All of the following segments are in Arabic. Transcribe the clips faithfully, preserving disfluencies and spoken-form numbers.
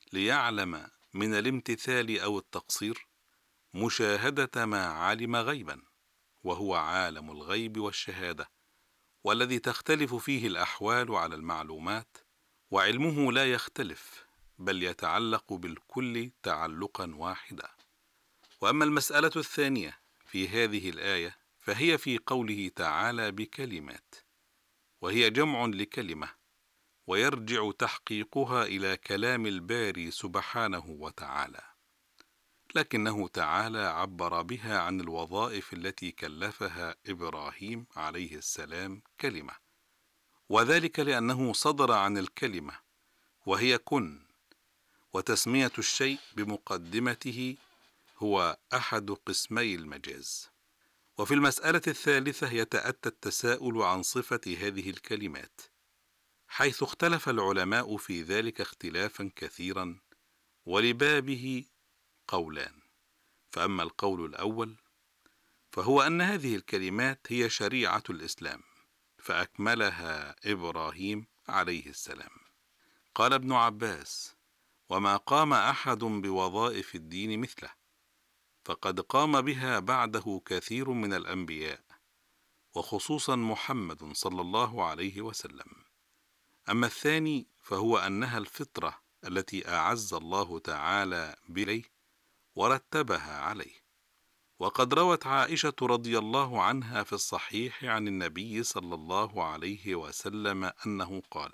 ليعلم من الامتثال أو التقصير مشاهدة ما علم غيبا، وهو عالم الغيب والشهادة، والذي تختلف فيه الأحوال على المعلومات، وعلمه لا يختلف بل يتعلق بالكل تعلقا واحدا. وأما المسألة الثانية في هذه الآية فهي في قوله تعالى بكلمات، وهي جمع لكلمة، ويرجع تحقيقها إلى كلام الباري سبحانه وتعالى، لكنه تعالى عبر بها عن الوظائف التي كلفها إبراهيم عليه السلام كلمة، وذلك لأنه صدر عن الكلمة وهي كن، وتسمية الشيء بمقدمته هو أحد قسمي المجاز. وفي المسألة الثالثة يتأتى التساؤل عن صفة هذه الكلمات، حيث اختلف العلماء في ذلك اختلافا كثيرا، ولبابه قولان. فأما القول الأول فهو أن هذه الكلمات هي شريعة الإسلام، فأكملها إبراهيم عليه السلام. قال ابن عباس: وما قام أحد بوظائف الدين مثله، فقد قام بها بعده كثير من الأنبياء، وخصوصا محمد صلى الله عليه وسلم. أما الثاني فهو أنها الفطرة التي أعز الله تعالى بليه ورتبها عليه. وقد روت عائشة رضي الله عنها في الصحيح عن النبي صلى الله عليه وسلم أنه قال: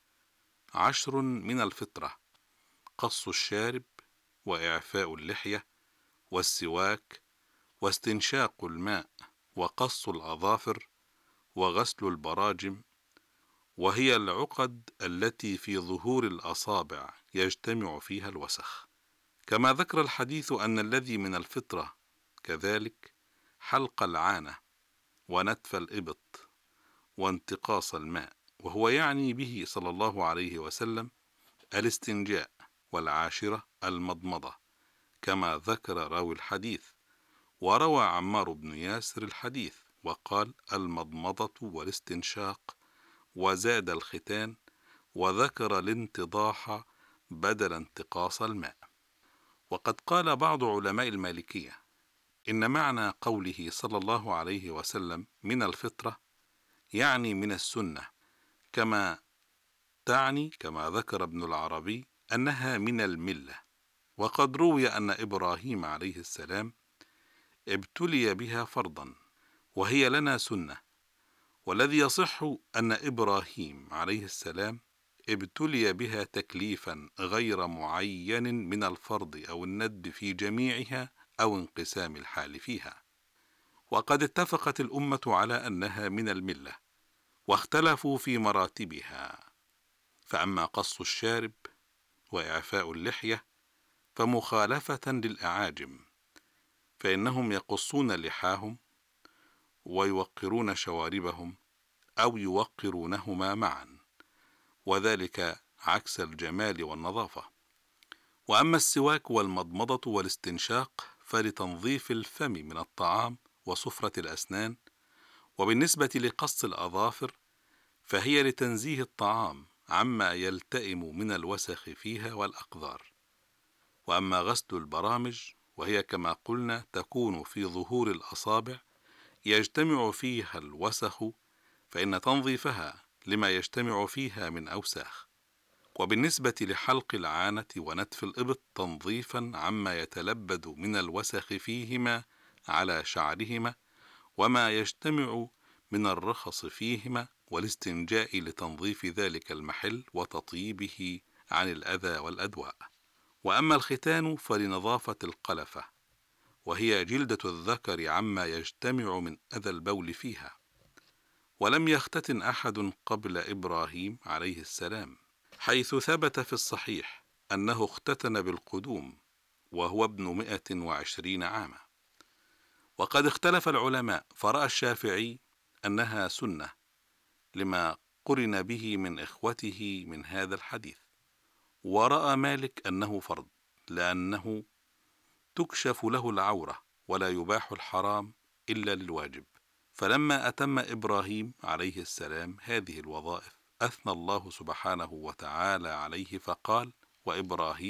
عشر من الفطرة: قص الشارب، وإعفاء اللحية، والسواك، واستنشاق الماء، وقص الأظافر، وغسل البراجم، وهي العقد التي في ظهور الأصابع يجتمع فيها الوسخ. كما ذكر الحديث أن الذي من الفطرة كذلك حلق العانة، ونتف الإبط، وانتقاص الماء، وهو يعني به صلى الله عليه وسلم الاستنجاء. والعاشرة المضمضة، كما ذكر راوي الحديث. وروى عمار بن ياسر الحديث وقال: المضمضة والاستنشاق، وزاد الختان، وذكر الانتضاح بدل انتقاص الماء. وقد قال بعض علماء المالكية إن معنى قوله صلى الله عليه وسلم من الفطرة يعني من السنة، كما تعني كما ذكر ابن العربي أنها من الملة. وقد روي أن إبراهيم عليه السلام ابتلي بها فرضا، وهي لنا سنة. والذي يصح أن إبراهيم عليه السلام ابتلي بها تكليفا غير معين من الفرض أو الندب في جميعها أو انقسام الحال فيها. وقد اتفقت الأمة على أنها من الملة، واختلفوا في مراتبها. فأما قص الشارب وإعفاء اللحية فمخالفة للأعاجم، فإنهم يقصون لحاهم ويوقرون شواربهم أو يوقرونهما معا، وذلك عكس الجمال والنظافة. وأما السواك والمضمضة والاستنشاق فلتنظيف الفم من الطعام وصفرة الأسنان. وبالنسبة لقص الأظافر فهي لتنزيه الطعام عما يلتئم من الوسخ فيها والأقذار. وأما غسل البرامج وهي كما قلنا تكون في ظهور الأصابع يجتمع فيها الوسخ، فإن تنظيفها لما يجتمع فيها من أوساخ. وبالنسبة لحلق العانة ونتف الإبط تنظيفا عما يتلبد من الوسخ فيهما على شعرهما وما يجتمع من الرخص فيهما، والاستنجاء لتنظيف ذلك المحل وتطيبه عن الأذى والأدواء. وأما الختان فلنظافة القلفة، وهي جلدة الذكر عما يجتمع من أذى البول فيها. ولم يختتن أحد قبل إبراهيم عليه السلام، حيث ثبت في الصحيح أنه اختتن بالقدوم وهو ابن مئة وعشرين عاما. وقد اختلف العلماء، فرأى الشافعي أنها سنة لما قرن به من إخوته من هذا الحديث، ورأى مالك أنه فرض لأنه تكشف له العورة ولا يباح الحرام إلا للواجب. فلما أتم إبراهيم عليه السلام هذه الوظائف أثنى الله سبحانه وتعالى عليه فقال: وإبراهيم